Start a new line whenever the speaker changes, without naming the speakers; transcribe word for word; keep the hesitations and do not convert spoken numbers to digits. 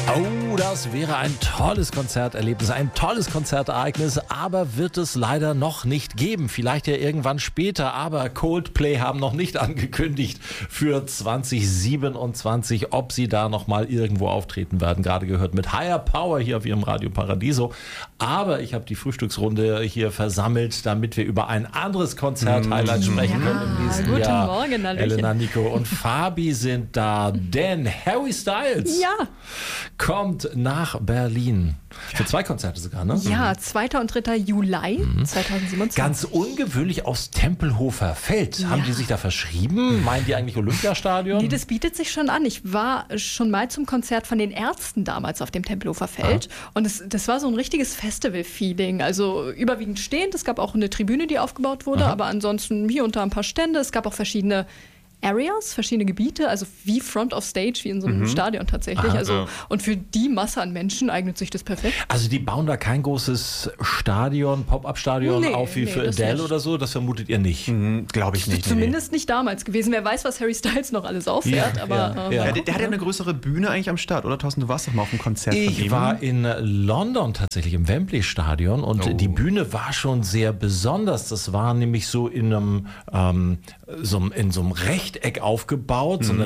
Oh, das wäre ein tolles Konzerterlebnis, ein tolles Konzertereignis, aber wird es leider noch nicht geben. Vielleicht ja irgendwann später, aber Coldplay haben noch nicht angekündigt für zwanzig siebenundzwanzig, ob sie da noch mal irgendwo auftreten werden. Gerade gehört mit Higher Power hier auf ihrem Radio Paradiso. Aber ich habe die Frühstücksrunde hier versammelt, damit wir über ein anderes Konzert-Highlight sprechen
Ja,
können in diesem
guten
Jahr.
Morgen, Hallöchen.
Elena, Nico und Fabi sind da, denn Harry Styles
Ja.
kommt nach Berlin. Für zwei Konzerte sogar, ne?
Ja, zweiter und dritter Juli zweitausendsiebenundzwanzig.
Ganz ungewöhnlich aufs Tempelhofer Feld.
Ja.
Haben die sich da verschrieben? Meinen die eigentlich Olympiastadion?
Nee, das bietet sich schon an. Ich war schon mal zum Konzert von den Ärzten damals auf dem Tempelhofer Feld. Ah. Und das, das war so ein richtiges Festival-Feeling. Also überwiegend stehend. Es gab auch eine Tribüne, die aufgebaut wurde. Aha. Aber ansonsten hier und da ein paar Stände. Es gab auch verschiedene Areas, verschiedene Gebiete, also wie Front of Stage, wie in so einem mhm. Stadion tatsächlich.
Aha,
also
ja.
Und für die Masse an Menschen eignet sich das perfekt.
Also die bauen da kein großes Stadion, Pop-Up-Stadion
nee,
auf wie
nee,
für Adele oder so? Das vermutet ihr nicht?
Mhm, Glaube ich nicht.
Zumindest nee. nicht damals gewesen. Wer weiß, was Harry Styles noch alles auffährt.
Ja,
aber,
ja,
äh,
ja.
Ja, der, der hat ja eine größere Bühne eigentlich am Start, oder Thorsten? Du warst doch mal auf einem Konzert von ihm.
Ich war in London tatsächlich im Wembley-Stadion und oh. die Bühne war schon sehr besonders. Das war nämlich so in einem, ähm, so, in so einem Rechteck aufgebaut, mhm. so eine